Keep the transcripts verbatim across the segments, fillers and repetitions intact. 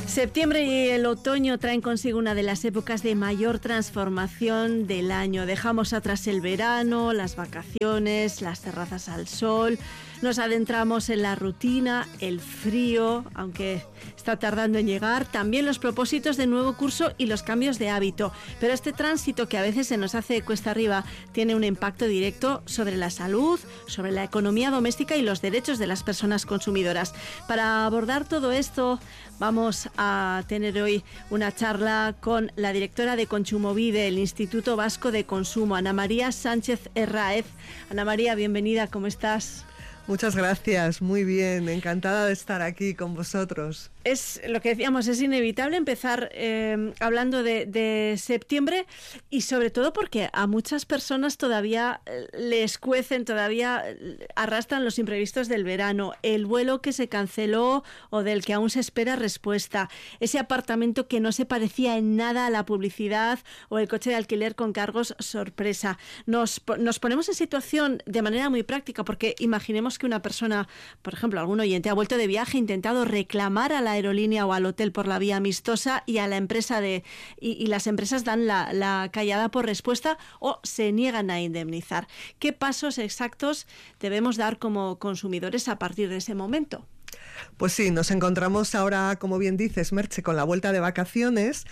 Septiembre y el otoño traen consigo una de las épocas de mayor transformación del año. Dejamos atrás el verano, las vacaciones, las terrazas al sol. Nos adentramos en la rutina, el frío, aunque está tardando en llegar, también los propósitos de nuevo curso y los cambios de hábito. Pero este tránsito que a veces se nos hace cuesta arriba tiene un impacto directo sobre la salud, sobre la economía doméstica y los derechos de las personas consumidoras. Para abordar todo esto, vamos a tener hoy una charla con la directora de Kontsumobide, el Instituto Vasco de Consumo, Ana María Sánchez Herráez. Ana María, bienvenida, ¿cómo estás? Muchas gracias, muy bien, encantada de estar aquí con vosotros. Es lo que decíamos, es inevitable empezar eh, hablando de, de septiembre y sobre todo porque a muchas personas todavía les cuecen, todavía arrastran los imprevistos del verano, el vuelo que se canceló o del que aún se espera respuesta, ese apartamento que no se parecía en nada a la publicidad o el coche de alquiler con cargos sorpresa. Nos, nos ponemos en situación de manera muy práctica porque imaginemos que una persona, por ejemplo, algún oyente ha vuelto de viaje, ha intentado reclamar a la aerolínea o al hotel por la vía amistosa y a la empresa de y, y las empresas dan la, la callada por respuesta o se niegan a indemnizar. ¿Qué pasos exactos debemos dar como consumidores a partir de ese momento? Pues sí, nos encontramos ahora, como bien dices, Merche, con la vuelta de vacaciones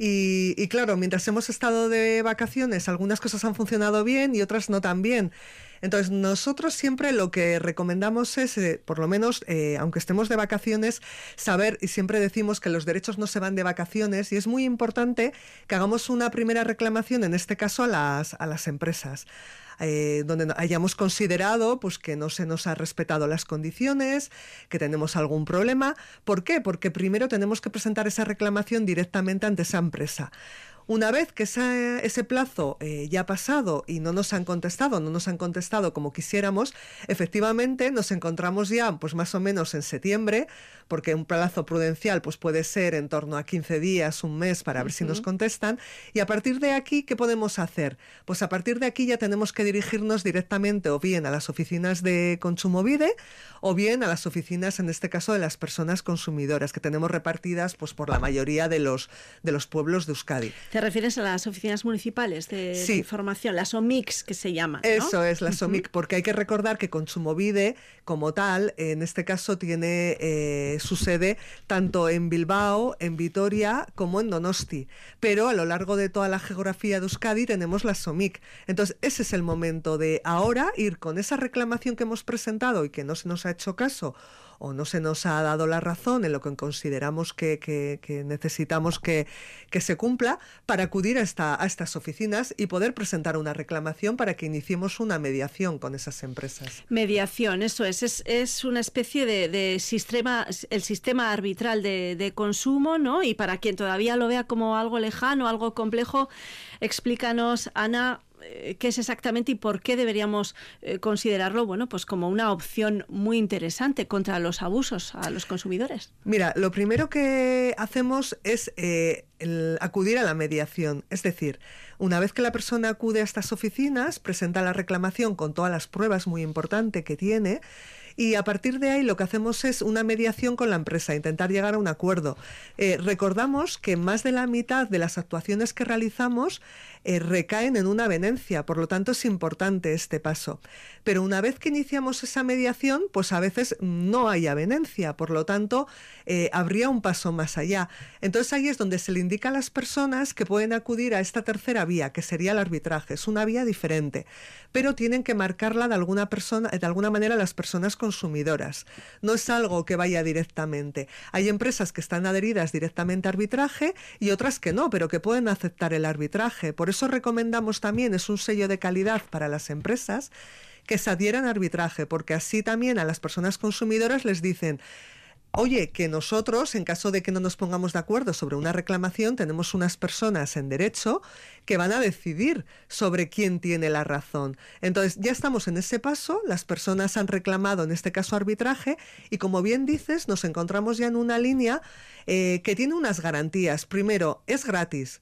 y, y claro, mientras hemos estado de vacaciones, algunas cosas han funcionado bien y otras no tan bien. Entonces, nosotros siempre lo que recomendamos es, eh, por lo menos, eh, aunque estemos de vacaciones, saber, y siempre decimos que los derechos no se van de vacaciones, y es muy importante que hagamos una primera reclamación, en este caso a las, a las empresas. Eh, donde hayamos considerado pues, que no se nos ha respetado las condiciones, que tenemos algún problema. ¿Por qué? Porque primero tenemos que presentar esa reclamación directamente ante esa empresa. Una vez que esa, ese plazo eh, ya ha pasado y no nos han contestado, no nos han contestado como quisiéramos, efectivamente nos encontramos ya pues más o menos en septiembre, porque un plazo prudencial pues puede ser en torno a quince días, un mes para ver uh-huh. si nos contestan. Y a partir de aquí, ¿qué podemos hacer? Pues a partir de aquí ya tenemos que dirigirnos directamente o bien a las oficinas de Kontsumobide o bien a las oficinas, en este caso, de las personas consumidoras que tenemos repartidas pues por la mayoría de los, de los pueblos de Euskadi. ¿Te refieres a las oficinas municipales de, sí. de información, las O M I C que se llaman, ¿no? Eso es, las uh-huh. O M I C, porque hay que recordar que Kontsumobide, como tal, en este caso tiene eh, su sede tanto en Bilbao, en Vitoria, como en Donosti. Pero a lo largo de toda la geografía de Euskadi tenemos las O M I C. Entonces, ese es el momento de ahora ir con esa reclamación que hemos presentado y que no se nos ha hecho caso o no se nos ha dado la razón en lo que consideramos que, que, que necesitamos que, que se cumpla, para acudir a, esta, a estas oficinas y poder presentar una reclamación para que iniciemos una mediación con esas empresas. Mediación, eso es, es, es una especie de, de sistema, el sistema arbitral de, de consumo, ¿no? Y para quien todavía lo vea como algo lejano, algo complejo, explícanos, Ana, qué es exactamente y por qué deberíamos eh, considerarlo, bueno, pues como una opción muy interesante contra los abusos a los consumidores. Mira, lo primero que hacemos es eh, el acudir a la mediación, es decir, una vez que la persona acude a estas oficinas, presenta la reclamación con todas las pruebas, muy importante, que tiene. Y a partir de ahí lo que hacemos es una mediación con la empresa, intentar llegar a un acuerdo. Eh, recordamos que más de la mitad de las actuaciones que realizamos eh, recaen en una avenencia, por lo tanto es importante este paso. Pero una vez que iniciamos esa mediación, pues a veces no hay avenencia, por lo tanto eh, habría un paso más allá. Entonces ahí es donde se le indica a las personas que pueden acudir a esta tercera vía, que sería el arbitraje. Es una vía diferente, pero tienen que marcarla de alguna persona, de alguna manera las personas con consumidoras. No es algo que vaya directamente. Hay empresas que están adheridas directamente a arbitraje y otras que no, pero que pueden aceptar el arbitraje. Por eso recomendamos también, es un sello de calidad para las empresas, que se adhieran a arbitraje, porque así también a las personas consumidoras les dicen: oye, que nosotros, en caso de que no nos pongamos de acuerdo sobre una reclamación, tenemos unas personas en derecho que van a decidir sobre quién tiene la razón. Entonces, ya estamos en ese paso, las personas han reclamado, en este caso, arbitraje, y como bien dices, nos encontramos ya en una línea eh, que tiene unas garantías. Primero, es gratis.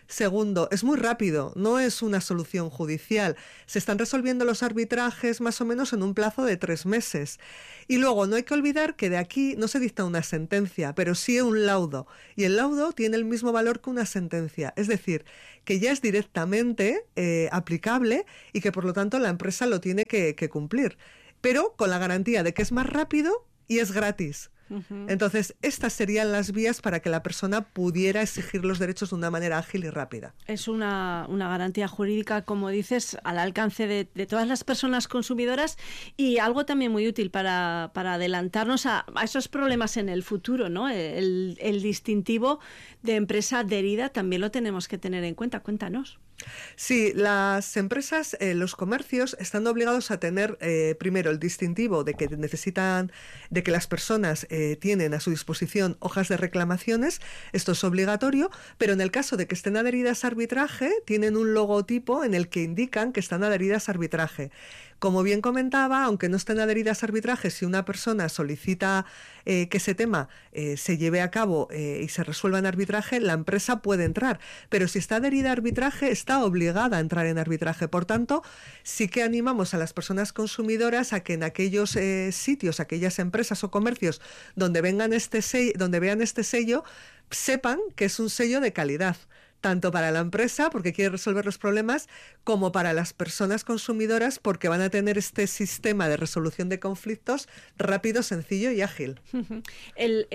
Segundo, es muy rápido, no es una solución judicial. Se están resolviendo los arbitrajes más o menos en un plazo de tres meses. Y luego no hay que olvidar que de aquí no se dicta una sentencia, pero sí un laudo. Y el laudo tiene el mismo valor que una sentencia. Es decir, que ya es directamente eh, aplicable y que por lo tanto la empresa lo tiene que, que cumplir. Pero con la garantía de que es más rápido y es gratis. Uh-huh. Entonces, estas serían las vías para que la persona pudiera exigir los derechos de una manera ágil y rápida. Es una, una garantía jurídica, como dices, al alcance de, de todas las personas consumidoras y algo también muy útil para, para adelantarnos a, a esos problemas en el futuro, ¿no? El, el distintivo de empresa adherida también lo tenemos que tener en cuenta. Cuéntanos. Sí, las empresas, eh, los comercios están obligados a tener eh, primero el distintivo de que necesitan, de que las personas eh, tienen a su disposición hojas de reclamaciones. Esto es obligatorio, pero en el caso de que estén adheridas a arbitraje, tienen un logotipo en el que indican que están adheridas a arbitraje. Como bien comentaba, aunque no estén adheridas a arbitraje, si una persona solicita eh, que ese tema eh, se lleve a cabo eh, y se resuelva en arbitraje, la empresa puede entrar. Pero si está adherida a arbitraje, está obligada a entrar en arbitraje. Por tanto, sí que animamos a las personas consumidoras a que en aquellos eh, sitios, aquellas empresas o comercios donde, vengan este sello, donde vean este sello, sepan que es un sello de calidad, tanto para la empresa, porque quiere resolver los problemas, como para las personas consumidoras, porque van a tener este sistema de resolución de conflictos rápido, sencillo y ágil. El,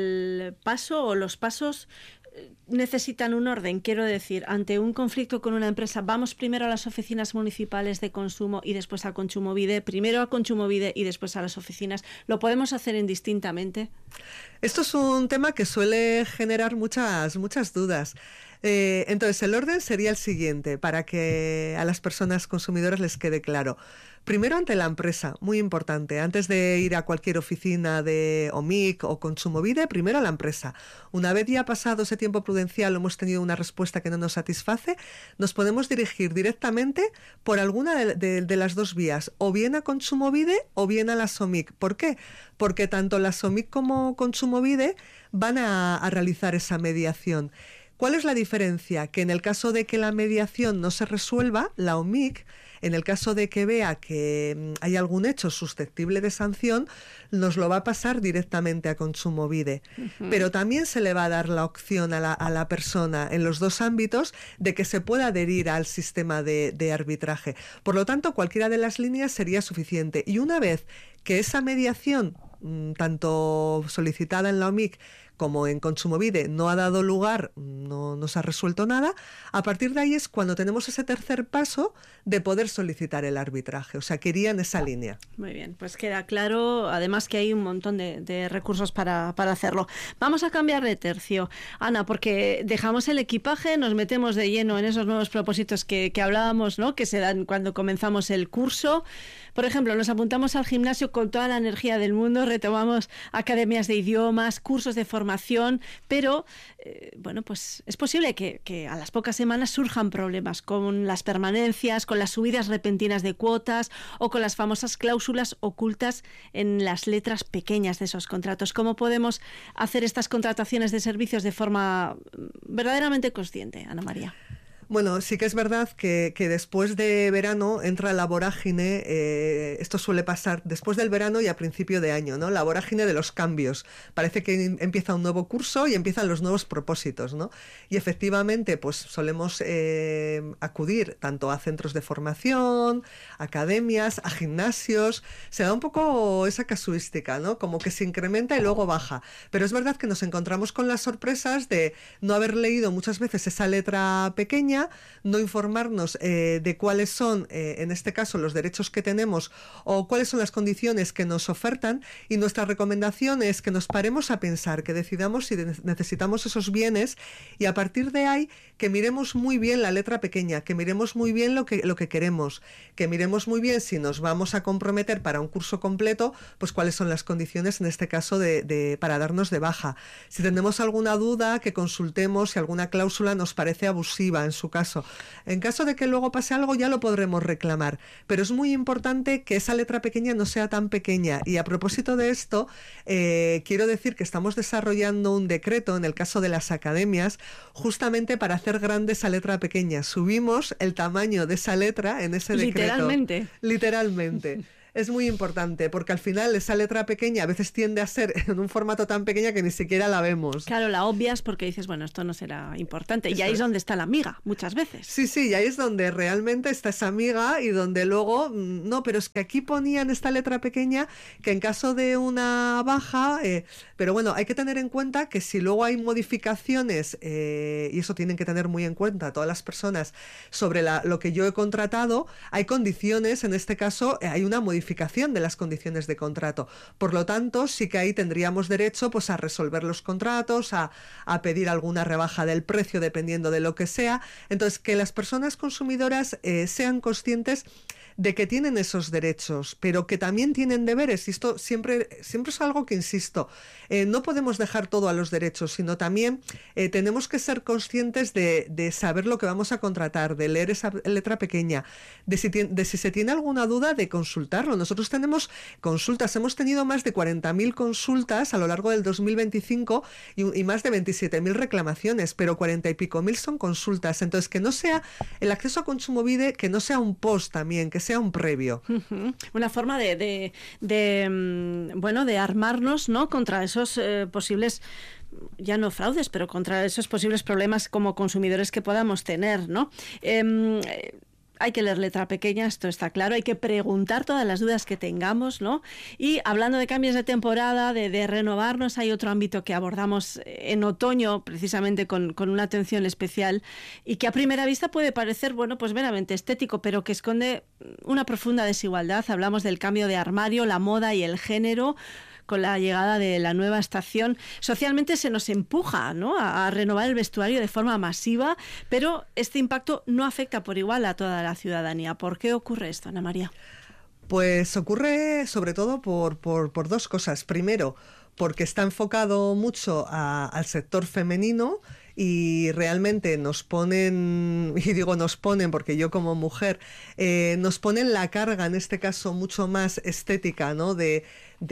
el paso o los pasos necesitan un orden, quiero decir, ante un conflicto con una empresa, vamos primero a las oficinas municipales de consumo y después a Kontsumobide, primero a Kontsumobide y después a las oficinas. ¿Lo podemos hacer indistintamente? Esto es un tema que suele generar muchas, muchas dudas. Eh, entonces, el orden sería el siguiente, para que a las personas consumidoras les quede claro. Primero ante la empresa, muy importante. Antes de ir a cualquier oficina de O M I C o Kontsumobide, primero a la empresa. Una vez ya pasado ese tiempo prudencial o hemos tenido una respuesta que no nos satisface, nos podemos dirigir directamente por alguna de, de, de las dos vías, o bien a Kontsumobide o bien a las O M I C. ¿Por qué? Porque tanto las O M I C como Kontsumobide van a, a realizar esa mediación. ¿Cuál es la diferencia? Que en el caso de que la mediación no se resuelva, la O M I C, en el caso de que vea que hay algún hecho susceptible de sanción, nos lo va a pasar directamente a Kontsumobide. Uh-huh. Pero también se le va a dar la opción a la, a la persona en los dos ámbitos de que se pueda adherir al sistema de, de arbitraje. Por lo tanto, cualquiera de las líneas sería suficiente. Y una vez que esa mediación, tanto solicitada en la O M I C como en Kontsumobide, no ha dado lugar, no, no se ha resuelto nada, a partir de ahí es cuando tenemos ese tercer paso de poder solicitar el arbitraje. O sea, que iría en esa línea. Muy bien, pues queda claro, además que hay un montón de, de recursos para, para hacerlo. Vamos a cambiar de tercio, Ana, porque dejamos el equipaje, nos metemos de lleno en esos nuevos propósitos que, que hablábamos, ¿no?, que se dan cuando comenzamos el curso. Por ejemplo, nos apuntamos al gimnasio con toda la energía del mundo, retomamos academias de idiomas, cursos de formación, pero eh, bueno, pues es posible que, que a las pocas semanas surjan problemas con las permanencias, con las subidas repentinas de cuotas o con las famosas cláusulas ocultas en las letras pequeñas de esos contratos. ¿Cómo podemos hacer estas contrataciones de servicios de forma verdaderamente consciente, Ana María? Bueno, sí que es verdad que, que después de verano entra la vorágine, eh, esto suele pasar después del verano y a principio de año, ¿no? La vorágine de los cambios. Parece que empieza un nuevo curso y empiezan los nuevos propósitos, ¿no? Y efectivamente, pues solemos eh, acudir tanto a centros de formación, academias, a gimnasios. Se da un poco esa casuística, ¿no? Como que se incrementa y luego baja. Pero es verdad que nos encontramos con las sorpresas de no haber leído muchas veces esa letra pequeña, no informarnos eh, de cuáles son, eh, en este caso, los derechos que tenemos o cuáles son las condiciones que nos ofertan, y nuestra recomendación es que nos paremos a pensar, que decidamos si necesitamos esos bienes y a partir de ahí que miremos muy bien la letra pequeña, que miremos muy bien lo que, lo que queremos, que miremos muy bien si nos vamos a comprometer para un curso completo, pues cuáles son las condiciones en este caso de, de, para darnos de baja. Si tenemos alguna duda, que consultemos si alguna cláusula nos parece abusiva en su su caso. En caso de que luego pase algo, ya lo podremos reclamar. Pero es muy importante que esa letra pequeña no sea tan pequeña. Y a propósito de esto, eh, quiero decir que estamos desarrollando un decreto, en el caso de las academias, justamente para hacer grande esa letra pequeña. Subimos el tamaño de esa letra en ese decreto. Literalmente. Literalmente. Es muy importante, porque al final esa letra pequeña a veces tiende a ser en un formato tan pequeña que ni siquiera la vemos. Claro, la obvias porque dices, bueno, esto no será importante. Eso y ahí es es donde está la miga, muchas veces. Sí, sí, y ahí es donde realmente está esa miga y donde luego, no, pero es que aquí ponían esta letra pequeña que en caso de una baja, eh, pero bueno, hay que tener en cuenta que si luego hay modificaciones, eh, y eso tienen que tener muy en cuenta todas las personas, sobre la, lo que yo he contratado, hay condiciones, en este caso eh, hay una modificación de las condiciones de contrato. Por lo tanto, sí que ahí tendríamos derecho pues, a resolver los contratos, a, a pedir alguna rebaja del precio dependiendo de lo que sea. Entonces, que las personas consumidoras eh, sean conscientes de que tienen esos derechos, pero que también tienen deberes. Y esto siempre, siempre es algo que insisto, eh, no podemos dejar todo a los derechos, sino también eh, tenemos que ser conscientes de, de saber lo que vamos a contratar, de leer esa letra pequeña, de si, de si se tiene alguna duda, de consultarlo. Nosotros tenemos consultas, hemos tenido más de cuarenta mil consultas a lo largo del dos mil veinticinco y, y más de veintisiete mil reclamaciones, pero cuarenta y pico mil son consultas. Entonces, que no sea el acceso a Kontsumobide, que no sea un post también, que sea un previo. Uh-huh. Una forma de, de, de, bueno, de armarnos, ¿no?, contra esos eh, posibles, ya no fraudes, pero contra esos posibles problemas como consumidores que podamos tener, ¿no? Eh, Hay que leer letra pequeña, esto está claro, hay que preguntar todas las dudas que tengamos, ¿no? Y hablando de cambios de temporada, de, de renovarnos, hay otro ámbito que abordamos en otoño, precisamente con, con una atención especial, y que a primera vista puede parecer, bueno, pues meramente estético, pero que esconde una profunda desigualdad. Hablamos del cambio de armario, la moda y el género. Con la llegada de la nueva estación, socialmente se nos empuja, ¿no?, a, a renovar el vestuario de forma masiva, pero este impacto no afecta por igual a toda la ciudadanía. ¿Por qué ocurre esto, Ana María? Pues ocurre sobre todo por, por, por dos cosas. Primero, porque está enfocado mucho a, al sector femenino, y realmente nos ponen, y digo nos ponen porque yo como mujer, eh, nos ponen la carga, en este caso mucho más estética, ¿no?, de,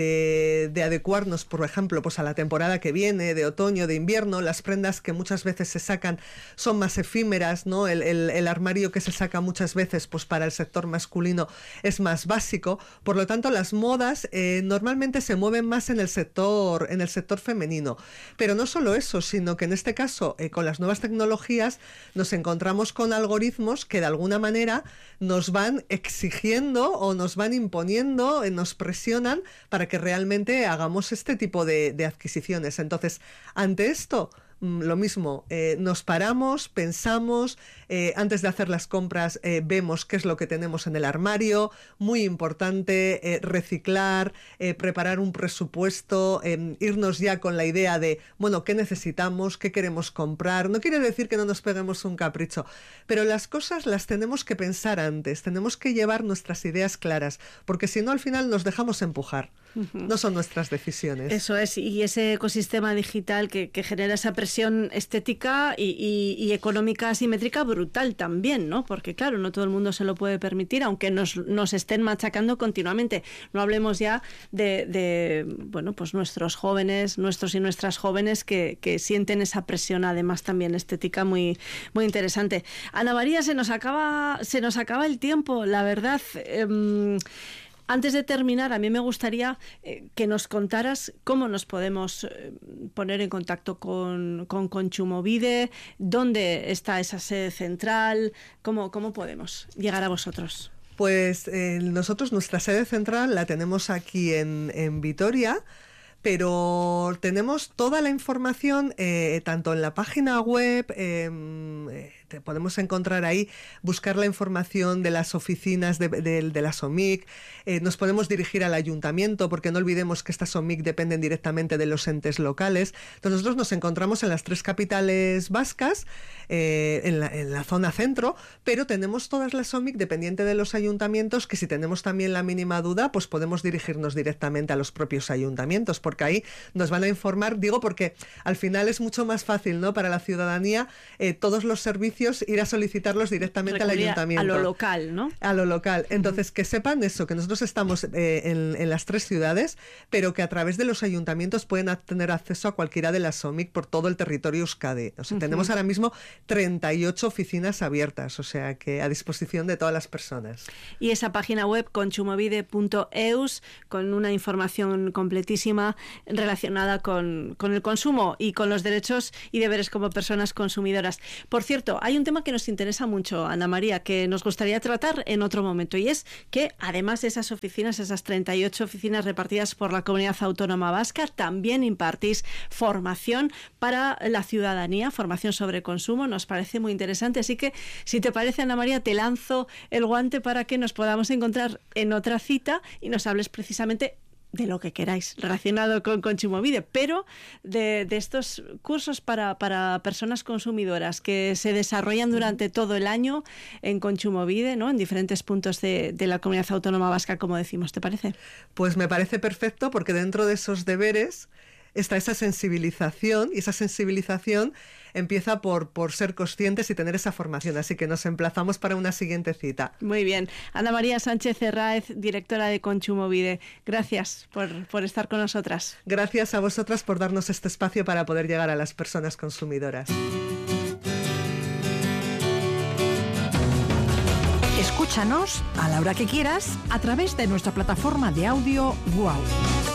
de, de adecuarnos, por ejemplo, pues a la temporada que viene, de otoño, de invierno. Las prendas que muchas veces se sacan son más efímeras, ¿no? El, el, el armario que se saca muchas veces, pues para el sector masculino es más básico. Por lo tanto, las modas eh, normalmente se mueven más en el sector, en el sector femenino. Pero no solo eso, sino que en este caso, eh, con las nuevas tecnologías, nos encontramos con algoritmos que de alguna manera nos van exigiendo o nos van imponiendo, eh, nos presionan para que realmente hagamos este tipo de, de adquisiciones. Entonces, ante esto, lo mismo, eh, nos paramos, pensamos, eh, antes de hacer las compras eh, vemos qué es lo que tenemos en el armario. Muy importante eh, reciclar, eh, preparar un presupuesto, eh, irnos ya con la idea de, bueno, qué necesitamos, qué queremos comprar. No quiere decir que no nos peguemos un capricho, pero las cosas las tenemos que pensar antes, tenemos que llevar nuestras ideas claras, porque si no al final nos dejamos empujar. No son nuestras decisiones. Eso es, y ese ecosistema digital que, que genera esa presión estética y, y, y económica asimétrica brutal también, ¿no? Porque claro, no todo el mundo se lo puede permitir, aunque nos, nos estén machacando continuamente. No hablemos ya de, de bueno, pues nuestros jóvenes, nuestros y nuestras jóvenes que, que sienten esa presión, además también estética, muy, muy interesante. Ana María, se nos acaba, se nos acaba el tiempo, la verdad. Eh, Antes de terminar, a mí me gustaría eh, que nos contaras cómo nos podemos eh, poner en contacto con, con Kontsumobide, dónde está esa sede central, cómo, cómo podemos llegar a vosotros. Pues eh, nosotros nuestra sede central la tenemos aquí en, en Vitoria, pero tenemos toda la información eh, tanto en la página web, eh, te podemos encontrar ahí, buscar la información de las oficinas de, de, de la SOMIC, eh, nos podemos dirigir al ayuntamiento, porque no olvidemos que estas SOMIC dependen directamente de los entes locales. Entonces nosotros nos encontramos en las tres capitales vascas, eh, en, la, en la zona centro, pero tenemos todas las SOMIC dependiente de los ayuntamientos, que si tenemos también la mínima duda, pues podemos dirigirnos directamente a los propios ayuntamientos. Por porque ahí nos van a informar, digo, porque al final es mucho más fácil, ¿no?, para la ciudadanía eh, todos los servicios ir a solicitarlos directamente Recurrir al ayuntamiento. A lo local, ¿no? A lo local. Entonces, uh-huh. que sepan eso, que nosotros estamos eh, en, en las tres ciudades, pero que a través de los ayuntamientos pueden a tener acceso a cualquiera de las O M I C por todo el territorio Euskadi. O sea, uh-huh. tenemos ahora mismo treinta y ocho oficinas abiertas, o sea, que a disposición de todas las personas. Y esa página web, kontsumobide punto eus, con una información completísima relacionada con, con el consumo y con los derechos y deberes como personas consumidoras. Por cierto, hay un tema que nos interesa mucho, Ana María, que nos gustaría tratar en otro momento, y es que además de esas oficinas, esas treinta y ocho oficinas repartidas por la Comunidad Autónoma Vasca, también impartís formación para la ciudadanía, formación sobre consumo. Nos parece muy interesante, así que si te parece, Ana María, te lanzo el guante para que nos podamos encontrar en otra cita y nos hables precisamente de lo que queráis relacionado con Kontsumobide, pero de, de estos cursos para, para personas consumidoras que se desarrollan durante todo el año en Kontsumobide, ¿no?, en diferentes puntos de, de la Comunidad Autónoma Vasca, como decimos. ¿Te parece? Pues me parece perfecto, porque dentro de esos deberes está esa sensibilización, y esa sensibilización empieza por, por ser conscientes y tener esa formación. Así que nos emplazamos para una siguiente cita. Muy bien. Ana María Sánchez Herráez, directora de Kontsumobide, gracias por, por estar con nosotras. Gracias a vosotras por darnos este espacio para poder llegar a las personas consumidoras. Escúchanos a la hora que quieras a través de nuestra plataforma de audio Wow.